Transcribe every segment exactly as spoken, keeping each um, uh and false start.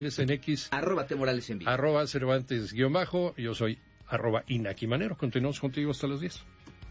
Es en X. Arroba T Morales en vivo. Arroba Cervantes guión bajo. Yo soy arroba Inaki Manero. Continuamos contigo hasta las diez.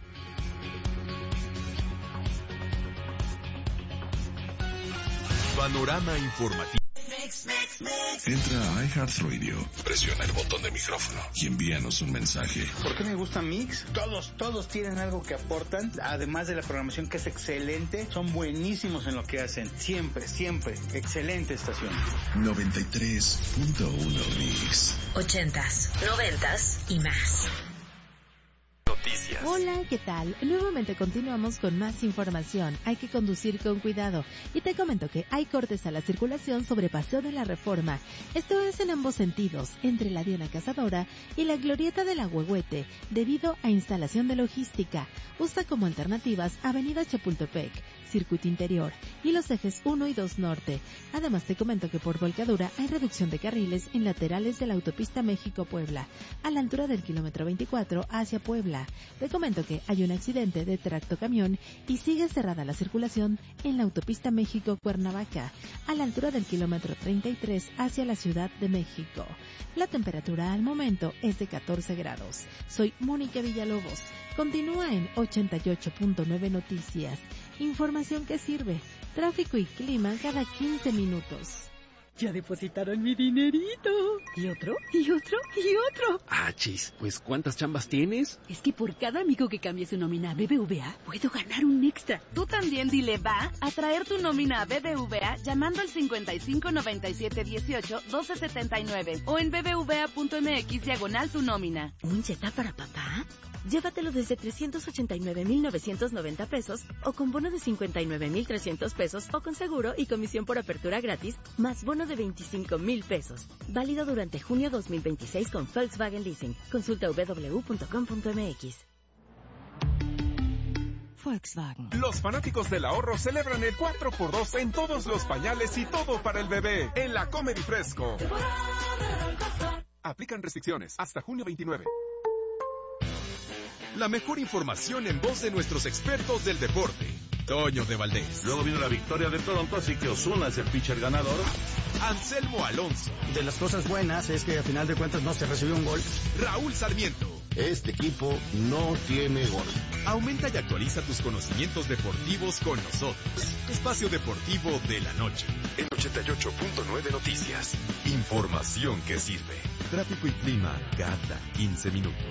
Panorama informativo. Entra a iHeartRadio, presiona el botón de micrófono y envíanos un mensaje. ¿Por qué me gusta Mix? Todos, todos tienen algo que aportan, además de la programación que es excelente, son buenísimos en lo que hacen. Siempre, siempre, excelente estación. noventa y tres punto uno Mix. Ochentas, noventas y más. Noticias. Hola, ¿qué tal? Nuevamente continuamos con más información. Hay que conducir con cuidado. Y te comento que hay cortes a la circulación sobre Paseo de la Reforma. Esto es en ambos sentidos, entre la Diana Cazadora y la Glorieta de la Huehuete, debido a instalación de logística. Usa como alternativas Avenida Chapultepec, Circuito Interior y los ejes uno y dos Norte. Además te comento que por volcadura hay reducción de carriles en laterales de la autopista México-Puebla, a la altura del kilómetro veinticuatro hacia Puebla. Te comento que hay un accidente de tractocamión y sigue cerrada la circulación en la autopista México-Cuernavaca, a la altura del kilómetro treinta y tres hacia la Ciudad de México. La temperatura al momento es de catorce grados. Soy Mónica Villalobos. Continúa en ochenta y ocho punto nueve Noticias. Información que sirve. Tráfico y clima cada quince minutos. Ya depositaron mi dinerito. ¿Y otro? ¿Y otro? ¿Y otro? Ah, chis, pues ¿cuántas chambas tienes? Es que por cada amigo que cambie su nómina a B B V A, puedo ganar un extra. Tú también dile va a traer tu nómina a B B V A llamando al cincuenta y cinco noventa y siete dieciocho doce setenta y nueve o en bbva.mx diagonal tu nómina. ¿Un Jetta para papá? Llévatelo desde trescientos ochenta y nueve mil novecientos noventa pesos o con bono de cincuenta y nueve mil trescientos pesos o con seguro y comisión por apertura gratis más bono de veinticinco mil pesos. Válido durante junio dos mil veintiséis con Volkswagen Leasing. Consulta doble u doble u doble u punto com punto m x. Volkswagen. Los fanáticos del ahorro celebran el cuatro por dos en todos los pañales y todo para el bebé en la Comedy Fresco. Aplican restricciones hasta junio veintinueve. La mejor información en voz de nuestros expertos del deporte. Toño de Valdés. Luego vino la victoria de Toronto, así que Ozuna es el pitcher ganador. Anselmo Alonso. De las cosas buenas es que a final de cuentas no se recibió un gol. Raúl Sarmiento. Este equipo no tiene gol. Aumenta y actualiza tus conocimientos deportivos con nosotros. Espacio Deportivo de la Noche. En ochenta y ocho punto nueve Noticias. Información que sirve. Tráfico y clima cada quince minutos.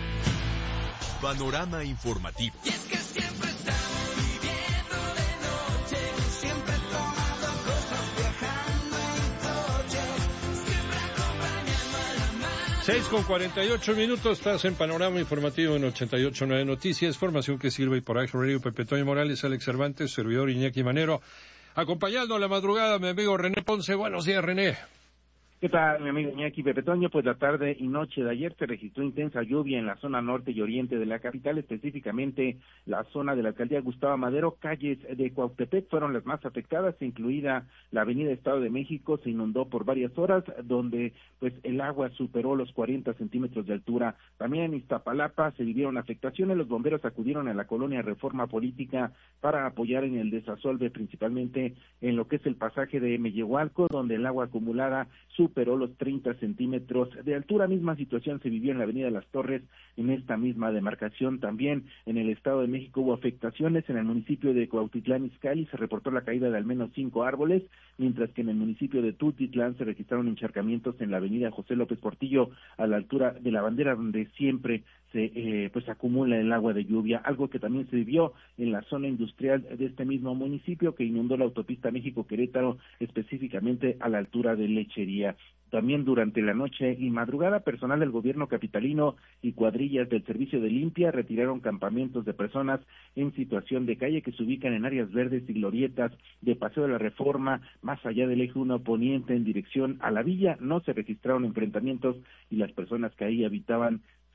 Panorama informativo. Y es que siempre estamos viviendo de noche, siempre tomando cosas, viajando en coche, siempre acompañando a la mar. seis con cuarenta y ocho minutos, estás en Panorama Informativo en ochenta y ocho punto nueve Noticias, información que sirve por iHeartRadio. Pepe Toño Morales, Alex Cervantes, servidor Iñaki Manero, acompañando a la madrugada mi amigo René Ponce. Buenos días, René. ¿Qué tal, mi amigo Iñaki Pepe Toño? Pues la tarde y noche de ayer se registró intensa lluvia en la zona norte y oriente de la capital, específicamente la zona de la alcaldía Gustavo Madero. Calles de Cuautepec fueron las más afectadas, incluida la avenida Estado de México, se inundó por varias horas, donde pues el agua superó los cuarenta centímetros de altura. También en Iztapalapa se vivieron afectaciones, los bomberos acudieron a la colonia Reforma Política para apoyar en el desasolve, principalmente en lo que es el pasaje de Mellehualco, donde el agua acumulada superó los treinta centímetros de altura. Misma situación se vivió en la avenida de las Torres, en esta misma demarcación. También en el Estado de México hubo afectaciones. En el municipio de Cuautitlán Izcalli se reportó la caída de al menos cinco árboles, mientras que en el municipio de Tultitlán se registraron encharcamientos en la avenida José López Portillo, a la altura de la bandera, donde siempre se eh, pues acumula el agua de lluvia, algo que también se vivió en la zona industrial de este mismo municipio, que inundó la autopista México-Querétaro, específicamente a la altura de Lechería. También durante la noche y madrugada, personal del gobierno capitalino y cuadrillas del servicio de limpia retiraron campamentos de personas en situación de calle que se ubican en áreas verdes y glorietas de Paseo de la Reforma, más allá del eje uno poniente en dirección a la villa. No se registraron enfrentamientos y las personas que ahí habitaban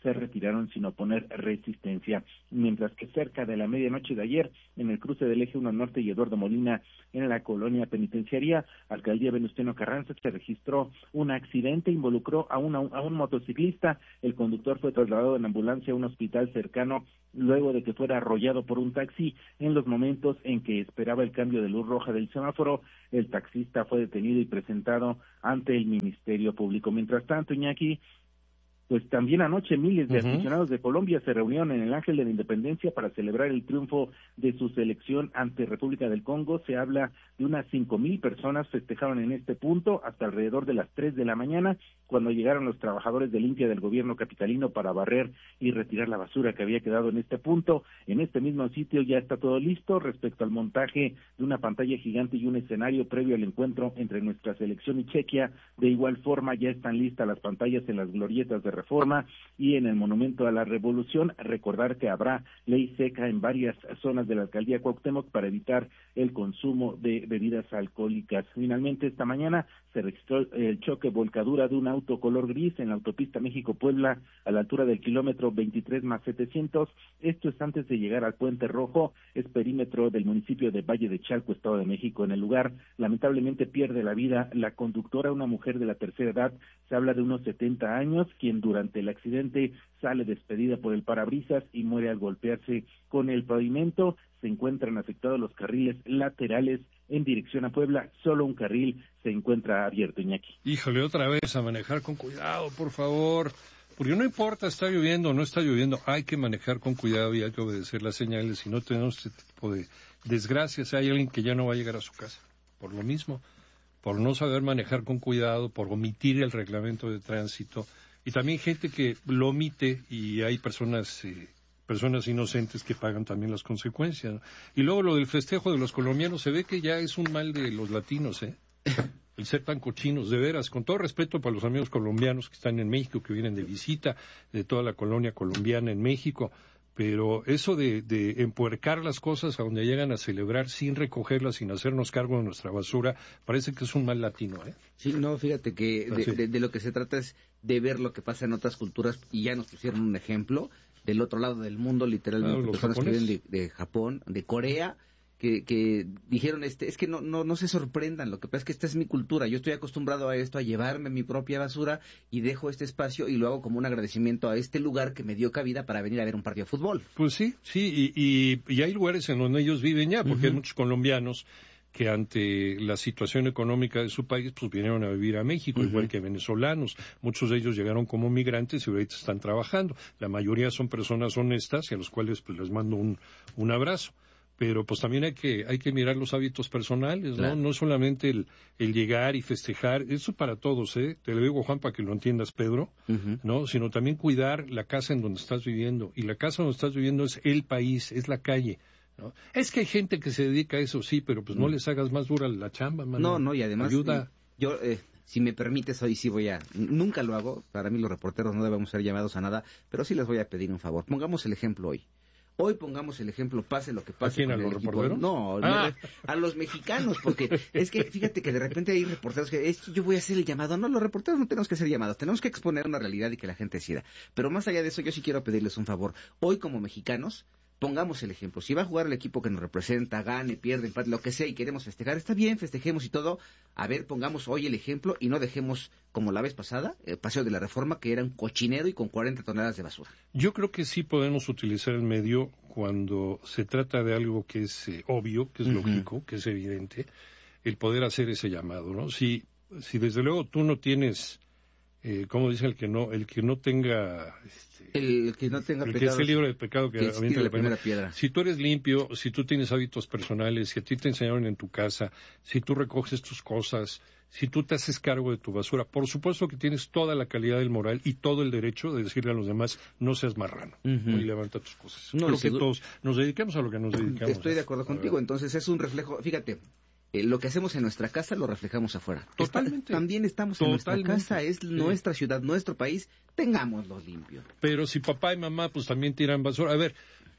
se retiraron sin oponer resistencia. Mientras que cerca de la medianoche de ayer, en el cruce del Eje uno Norte y Eduardo Molina, en la colonia penitenciaria, Alcaldía Venustiano Carranza, se registró un accidente, involucró a, una, a un motociclista. El conductor fue trasladado en ambulancia a un hospital cercano luego de que fuera arrollado por un taxi. En los momentos en que esperaba el cambio de luz roja del semáforo, el taxista fue detenido y presentado ante el Ministerio Público. Mientras tanto, Iñaki, pues también anoche miles de uh-huh. aficionados de Colombia se reunieron en el Ángel de la Independencia para celebrar el triunfo de su selección ante República del Congo. Se habla de unas cinco mil personas festejaron en este punto hasta alrededor de las tres de la mañana, cuando llegaron los trabajadores de limpia del gobierno capitalino para barrer y retirar la basura que había quedado en este punto. En este mismo sitio ya está todo listo respecto al montaje de una pantalla gigante y un escenario previo al encuentro entre nuestra selección y Chequia. De igual forma ya están listas las pantallas en las glorietas de Reforma y en el Monumento a la Revolución. Recordar que habrá ley seca en varias zonas de la alcaldía Cuauhtémoc para evitar el consumo de bebidas alcohólicas. Finalmente, esta mañana se registró el choque volcadura de un auto color gris en la autopista México-Puebla a la altura del kilómetro veintitrés más setecientos. Esto es antes de llegar al Puente Rojo, es perímetro del municipio de Valle de Chalco, Estado de México. En el lugar, lamentablemente pierde la vida la conductora, una mujer de la tercera edad, se habla de unos setenta años, quien durante el accidente sale despedida por el parabrisas y muere al golpearse con el pavimento. Se encuentran afectados los carriles laterales en dirección a Puebla, solo un carril se encuentra abierto, Iñaki. Híjole, otra vez a manejar con cuidado, por favor, porque no importa, está lloviendo o no está lloviendo, hay que manejar con cuidado y hay que obedecer las señales, si no tenemos este tipo de desgracias. Hay alguien que ya no va a llegar a su casa, por lo mismo, por no saber manejar con cuidado, por omitir el reglamento de tránsito, y también gente que lo omite y hay personas... Eh, personas inocentes que pagan también las consecuencias, ¿no? Y luego lo del festejo de los colombianos, se ve que ya es un mal de los latinos, ¿eh? El ser tan cochinos, de veras, con todo respeto para los amigos colombianos que están en México, que vienen de visita, de toda la colonia colombiana en México, pero eso de, de empuercar las cosas a donde llegan a celebrar sin recogerlas, sin hacernos cargo de nuestra basura, parece que es un mal latino, ¿eh? Sí, no, fíjate que de, de, de lo que se trata es de ver lo que pasa en otras culturas, y ya nos pusieron un ejemplo del otro lado del mundo, literalmente, claro, personas que japoneses. vienen de, de Japón, de Corea, que, que dijeron, este, es que no, no, no se sorprendan, lo que pasa es que esta es mi cultura, yo estoy acostumbrado a esto, a llevarme mi propia basura, y dejo este espacio y lo hago como un agradecimiento a este lugar que me dio cabida para venir a ver un partido de fútbol. Pues sí, sí, y, y, y hay lugares en donde ellos viven ya, porque uh-huh. hay muchos colombianos que ante la situación económica de su país, pues vinieron a vivir a México, uh-huh. igual que venezolanos. Muchos de ellos llegaron como migrantes y ahorita están trabajando. La mayoría son personas honestas y a los cuales pues les mando un, un abrazo. Pero pues también hay que hay que mirar los hábitos personales, ¿no? Claro. No solamente el, el llegar y festejar, eso para todos, ¿eh? Te lo digo, Juan, para que lo entiendas, Pedro, uh-huh. ¿no? Sino también cuidar la casa en donde estás viviendo. Y la casa donde estás viviendo es el país, es la calle, ¿no? Es que hay gente que se dedica a eso, sí, pero pues no les hagas más dura la chamba, mano. No, no, y además, ayuda. yo, eh, si me permites, hoy sí voy a... Nunca lo hago, para mí los reporteros no debemos ser llamados a nada, pero sí les voy a pedir un favor. Pongamos el ejemplo hoy. Hoy pongamos el ejemplo, pase lo que pase. ¿A quién, con a los el equipo. reporteros? No, ah. a los mexicanos, porque es que fíjate que de repente hay reporteros que es que yo voy a hacer el llamado. No, los reporteros no tenemos que hacer llamados, tenemos que exponer una realidad y que la gente decida. Pero más allá de eso, yo sí quiero pedirles un favor. Hoy como mexicanos, pongamos el ejemplo. Si va a jugar el equipo que nos representa, gane, pierde, empate, lo que sea, y queremos festejar, está bien, festejemos y todo. A ver, pongamos hoy el ejemplo y no dejemos, como la vez pasada, el Paseo de la Reforma, que era un cochinero y con cuarenta toneladas de basura. Yo creo que sí podemos utilizar el medio cuando se trata de algo que es eh, obvio, que es uh-huh. lógico, que es evidente, el poder hacer ese llamado, ¿no? Si, si desde luego tú no tienes... Eh, como dice el que no el que no tenga este, el que no tenga el pecados, que esté libre de pecado que, que aviente la, la primera piedra. Si tú eres limpio, si tú tienes hábitos personales, si a ti te enseñaron en tu casa, si tú recoges tus cosas, si tú te haces cargo de tu basura, por supuesto que tienes toda la calidad del moral y todo el derecho de decirle a los demás, no seas marrano, uh-huh. y levanta tus cosas. No, creo que todos nos dedicamos a lo que nos dedicamos. Estoy de acuerdo contigo, entonces es un reflejo, fíjate. Eh, lo que hacemos en nuestra casa lo reflejamos afuera. Totalmente. Está, también estamos Totalmente. En nuestra casa, es sí. nuestra ciudad, nuestro país, tengámoslo limpio. Pero si papá y mamá pues también tiran basura, a ver,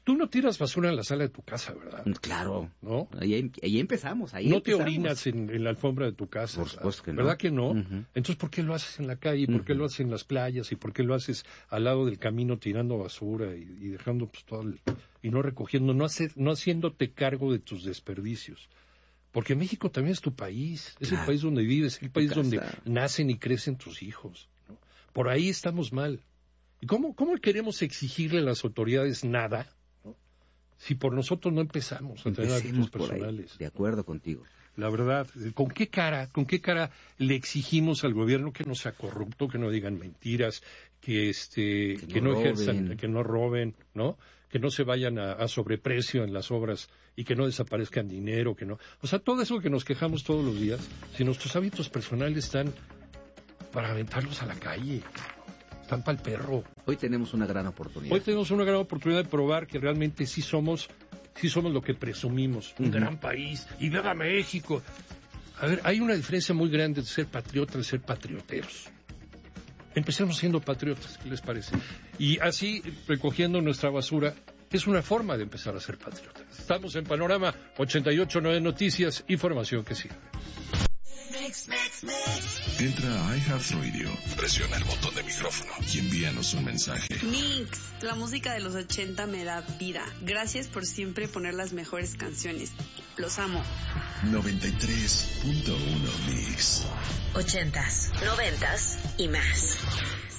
Tú no tiras basura en la sala de tu casa, ¿verdad? Claro. ¿No? Ahí, ahí empezamos. Ahí no empezamos. te orinas en, en la alfombra de tu casa. Por supuesto que no. ¿Verdad que no? Uh-huh. Entonces, ¿por qué lo haces en la calle? ¿Por uh-huh. qué lo haces en las playas? ¿Y por qué lo haces al lado del camino tirando basura y, y dejando pues todo el, y no recogiendo, no, hacer, no haciéndote cargo de tus desperdicios? Porque México también es tu país, es claro. el país donde vives, es el país donde nacen y crecen tus hijos, ¿no? Por ahí estamos mal. ¿Y cómo, cómo queremos exigirle a las autoridades nada, ¿no? Si por nosotros no empezamos a tener actos personales? Ahí. De acuerdo contigo. La verdad, ¿con qué cara, con qué cara le exigimos al gobierno que no sea corrupto, que no digan mentiras, que este, que, que no, no ejerzan, que no roben, ¿no? Que no se vayan a, a sobreprecio en las obras y que no desaparezcan dinero, que no, o sea, todo eso que nos quejamos todos los días, si nuestros hábitos personales están para aventarlos a la calle. Están para el perro. Hoy tenemos una gran oportunidad. Hoy tenemos una gran oportunidad de probar que realmente sí somos, sí somos lo que presumimos. Un uh-huh. gran país. Y ¡viva México! A ver, hay una diferencia muy grande de ser patriota de ser patrioteros. Empecemos siendo patriotas, ¿qué les parece? Y así, recogiendo nuestra basura, es una forma de empezar a ser patriotas. Estamos en Panorama ochenta y ocho punto nueve Noticias, información que sirve. Mix, mix, mix. Entra a iHeartRadio, presiona el botón de micrófono y envíanos un mensaje. Mix, la música de los ochenta me da vida. Gracias por siempre poner las mejores canciones. Los amo. noventa y tres punto uno Mix. Ochentas, noventas y más.